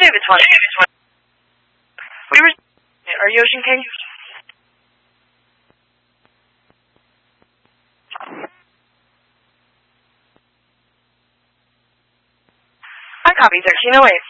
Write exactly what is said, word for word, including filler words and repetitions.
David twenty. We were... Are you Ocean King? I copy thirteen oh eight.